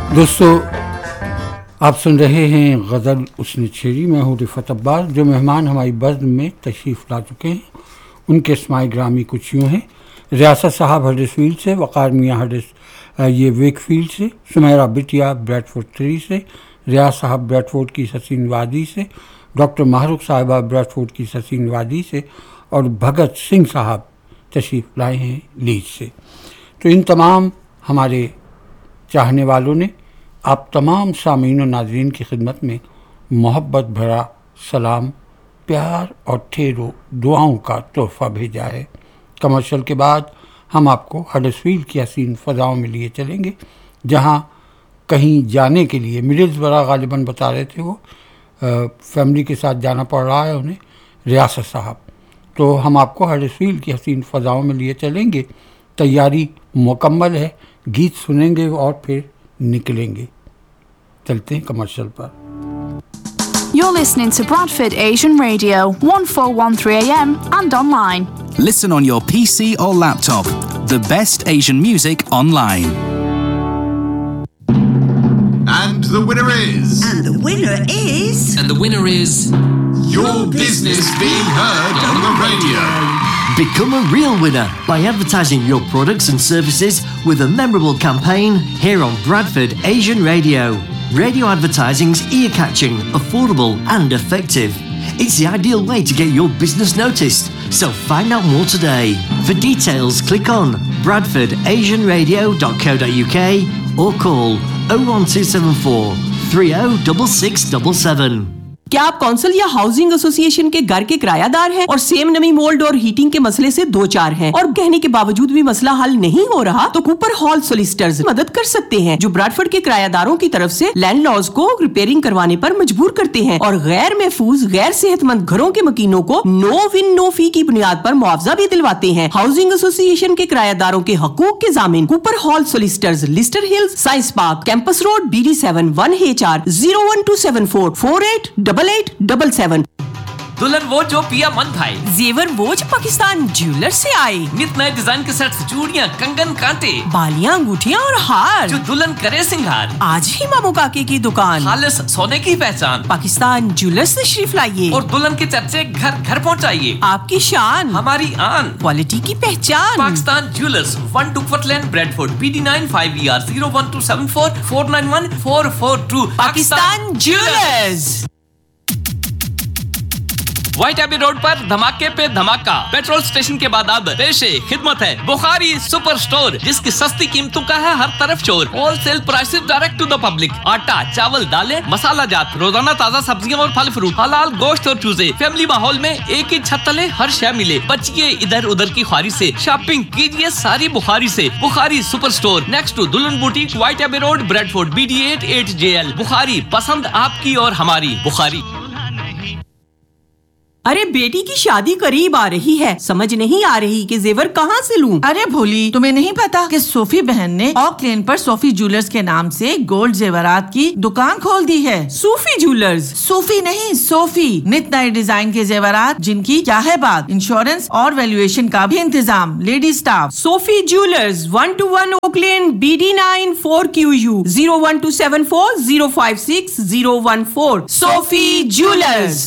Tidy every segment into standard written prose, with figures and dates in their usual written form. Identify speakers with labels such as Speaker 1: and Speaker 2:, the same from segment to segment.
Speaker 1: دوستو آپ سن رہے ہیں غزل حسن چھیری. میں ہوں رفعت عباس. جو مہمان ہماری بزم میں تشریف لا چکے ہیں ان کے اسماء گرامی کچھ یوں ہیں: ریاست صاحب ہڈس فیلڈ سے، وقار میاں ہڈس یہ ویک فیلڈ سے، سمیرہ بٹیا بریڈ فورڈ 3 سے، ریاض صاحب بریڈ فورڈ کی حسین وادی سے، ڈاکٹر ماہرخ صاحبہ بریڈ فورڈ کی حسین وادی سے، اور بھگت سنگھ صاحب تشریف لائے ہیں لیڈ سے. تو ان تمام ہمارے چاہنے والوں نے آپ تمام سامعین و ناظرین کی خدمت میں محبت بھرا سلام، پیار اور ٹھیرو دعاؤں کا تحفہ بھیجا ہے. کمرشل کے بعد ہم آپ کو ہڈسفیلڈ کی حسین فضاؤں میں لیے چلیں گے، جہاں کہیں جانے کے لیے مڈلز برا غالباً بتا رہے تھے وہ فیملی کے ساتھ جانا پڑ رہا ہے انہیں، ریاست صاحب. تو ہم آپ کو ہڈسفیلڈ کی حسین فضاؤں میں لیے چلیں گے. تیاری مکمل ہے، گیت سنیں گے اور پھر نکلیں گے. چلتے ہیں commercial per.
Speaker 2: You're listening to Bradford Asian Radio, 1413 AM and online.
Speaker 3: Listen on your PC or laptop. The best Asian music online.
Speaker 4: And the winner is...
Speaker 5: And the winner is...
Speaker 6: And the winner is...
Speaker 4: Your business being heard on the radio.
Speaker 7: Become a real winner by advertising your products and services with a memorable campaign here on Bradford Asian Radio. Radio advertising's ear-catching, affordable and effective. It's the ideal way to get your business noticed. So find out more today. For details, click on bradfordasianradio.co.uk or call 01274 306677.
Speaker 8: کیا آپ council یا housing ایسوسی ایشن کے گھر کے کرایہ دار ہیں اور سیم نمی مولڈ اور ہیٹنگ کے مسئلے سے دو چار ہیں اور کہنے کے باوجود بھی مسئلہ حل نہیں ہو رہا؟ تو کوپر ہال سولیسٹرز مدد کر سکتے ہیں، جو براڈفورڈ کے کرایہ داروں کی طرف سے لینڈ لاز کو ریپیئرنگ کروانے پر مجبور کرتے ہیں اور غیر محفوظ غیر صحت مند گھروں کے مکینوں کو نو ون نو فی کی بنیاد پر معاوضہ بھی دلواتے ہیں. ہاؤسنگ ایسوسی ایشن کے کرایہ داروں کے حقوق کے ضامن Cooper hall سولیسٹرز، Leicester Hills, science park, campus road, BD7 1HR 01274 488877.
Speaker 6: دلہن وہ جو پیا من بھائی،
Speaker 8: زیور وہ جو پاکستان جیولر سے آئے،
Speaker 6: نت نئے ڈیزائن کے سیٹس، چوڑیاں، کنگن، کانٹے،
Speaker 8: بالیاں، انگوٹھیاں اور ہار،
Speaker 6: جو دلہن کرے سنگھار.
Speaker 8: آج ہی مامو کاکے کی دکان،
Speaker 6: خالص سونے کی پہچان،
Speaker 8: پاکستان جیولر سے تشریف لائیے
Speaker 6: اور دلہن کے چرچے گھر گھر پہنچائیے.
Speaker 8: آپ کی شان،
Speaker 6: ہماری آن،
Speaker 8: کوالٹی کی پہچان.
Speaker 6: پاکستان جیولرز، 1 ڈکورتھ لین، Bradford, BD9 5ER 01274 491 442.
Speaker 8: Pakistan jewellers.
Speaker 6: White Abbey road پر دھماکے پہ دھماکہ. پیٹرول اسٹیشن کے بعد اب پیش خدمت ہے بخاری سپر اسٹور، جس کی سستی قیمتوں کا ہے ہر طرف شور. Whole cell prices direct to the public. آٹا، چاول، دالیں، مسالہ جات، روزانہ تازہ سبزیاں اور پھل فروٹ، حلال گوشت اور چوزے. فیملی ماحول میں ایک ہی چھت تلے ہر شے ملے. بچیے ادھر ادھر کی خواری سے، شاپنگ کیجیے ساری بخاری سے. بخاری سپر اسٹور، نیکسٹ ٹو دلہن boutique, white Abbey road, Bradford, BD8 8JL. بخاری، پسند آپ کی اور ہماری. بخاری.
Speaker 8: ارے بیٹی کی شادی قریب آ رہی ہے، سمجھ نہیں آ رہی کہ زیور کہاں سے لوں.
Speaker 9: ارے بھولی، تمہیں نہیں پتا کہ صوفی بہن نے اوک لین پر صوفی جولرز کے نام سے گولڈ زیورات کی دکان کھول دی ہے.
Speaker 8: صوفی جولرز؟
Speaker 9: صوفی نہیں، صوفی. نت نئے ڈیزائن کے زیورات جن کی کیا ہے بات، انشورنس اور ویلیویشن کا بھی انتظام، لیڈی سٹاف.
Speaker 8: صوفی جولرز، 121 اوک لین، BD9 4QU 01274 056 014. صوفی جولرز.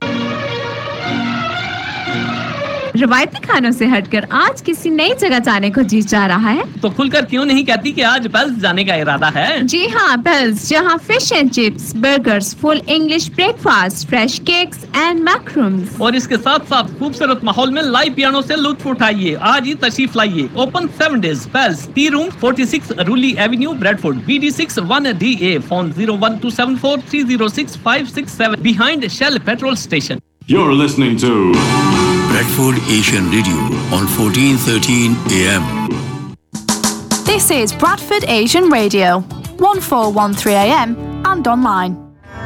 Speaker 10: روایتی کھانوں سے ہٹ کر آج کسی نئی جگہ جانے کو جی چاہ رہا ہے
Speaker 6: تو کھل کر کیوں نہیں کہتی کہ آج پیلس جانے کا ارادہ ہے؟
Speaker 10: جی ہاں، پیلس، جہاں fish and chips, burgers, full English break fast, fresh cakes and میکرومز،
Speaker 6: اور اس کے ساتھ ساتھ خوبصورت ماحول میں لائیو پیانو سے لطف اٹھائیے. آج ہی تشریف لائیے. Open 7 days. Palace, T room, 46 رولی avenue, Bradford, BD6 1DA. Phone 01274 306 567 behind Shell petrol station.
Speaker 4: You're listening to
Speaker 11: Bradford Asian Radio on 1413 AM.
Speaker 2: This is Bradford Asian Radio, 1413 AM and online.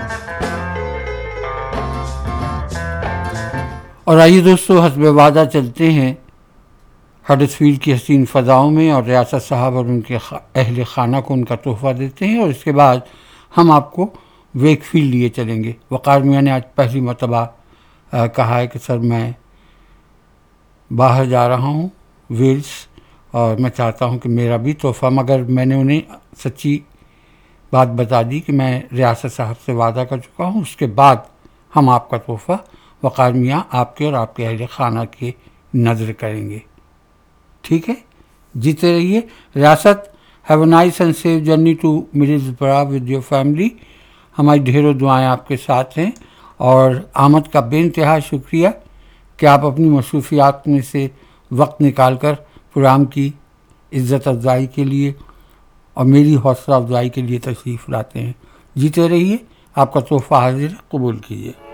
Speaker 1: اور آئیے دوستو، حسب وعدہ چلتے ہیں ہڈسفیلڈ کی حسین فضاؤں میں اور ریاست صاحب اور ان کے اہل خانہ کو ان کا تحفہ دیتے ہیں، اور اس کے بعد ہم آپ کو ویک فیلڈ لیے چلیں گے. وقار میاں نے آج پہلی مرتبہ کہا ہے کہ سر میں باہر جا رہا ہوں ویلز، اور میں چاہتا ہوں کہ میرا بھی تحفہ، مگر میں نے انہیں سچی بات بتا دی کہ میں ریاست صاحب سے وعدہ کر چکا ہوں، اس کے بعد ہم آپ کا تحفہ وقار میاں آپ کے اور آپ کے اہل خانہ کے نظر کریں گے. ٹھیک ہے، جیتے رہیے. ریاست have a nice and safe journey to مرزپورہ with your family. ہماری ڈھیروں دعائیں آپ کے ساتھ ہیں، اور آمد کا بے انتہا شکریہ کہ آپ اپنی مصروفیات میں سے وقت نکال کر پروگرام کی عزت افزائی کے لیے اور میری حوصلہ افزائی کے لیے تشریف لاتے ہیں. جیتے رہیے. آپ کا تحفہ حاضر ہے، قبول کیجیے.